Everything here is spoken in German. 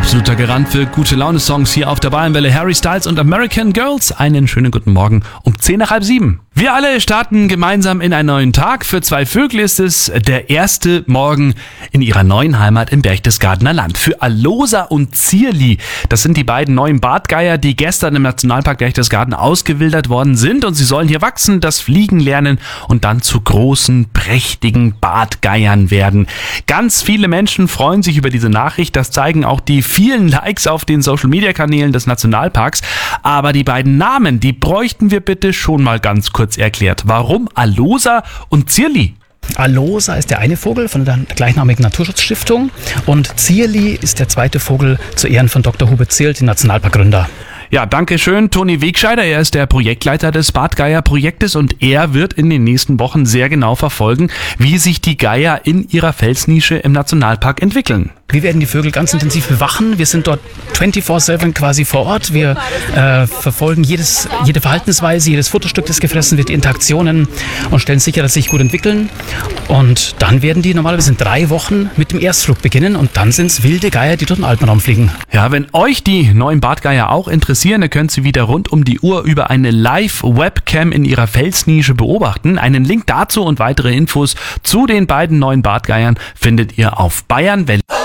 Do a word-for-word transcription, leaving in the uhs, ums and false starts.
absoluter Garant für gute Laune-Songs hier auf der Bayernwelle. Harry Styles und American Girls. Einen schönen guten Morgen um zehn nach halb sieben. Wir alle starten gemeinsam in einen neuen Tag. Für zwei Vögel ist es der erste Morgen in ihrer neuen Heimat im Berchtesgadener Land. Für Alosa und Zierli, das sind die beiden neuen Bartgeier, die gestern im Nationalpark Berchtesgaden ausgewildert worden sind. Und sie sollen hier wachsen, das Fliegen lernen und dann zu großen, prächtigen Bartgeiern werden. Ganz viele Menschen freuen sich über diese Nachricht. Das zeigen auch die vielen Likes auf den Social-Media-Kanälen des Nationalparks. Aber die beiden Namen, die bräuchten wir bitte schon mal ganz kurz erklärt. Warum Alosa und Zierli? Alosa ist der eine Vogel von der gleichnamigen Naturschutzstiftung und Zierli ist der zweite Vogel zu Ehren von Doktor Hubert Zierl, dem Nationalparkgründer. Ja, danke schön, Toni Wegscheider. Er ist der Projektleiter des Bartgeier-Projektes und er wird in den nächsten Wochen sehr genau verfolgen, wie sich die Geier in ihrer Felsnische im Nationalpark entwickeln. Wir werden die Vögel ganz intensiv bewachen. Wir sind dort vierundzwanzig sieben quasi vor Ort. Wir äh, verfolgen jedes, jede Verhaltensweise, jedes Futterstück, das gefressen wird, die Interaktionen und stellen sicher, dass sie sich gut entwickeln. Und dann werden die normalerweise in drei Wochen mit dem Erstflug beginnen und dann sind es wilde Geier, die durch den Alpenraum fliegen. Ja, wenn euch die neuen Bartgeier auch interessieren, dann könnt ihr sie wieder rund um die Uhr über eine Live-Webcam in ihrer Felsnische beobachten. Einen Link dazu und weitere Infos zu den beiden neuen Bartgeiern findet ihr auf Bayernwelle.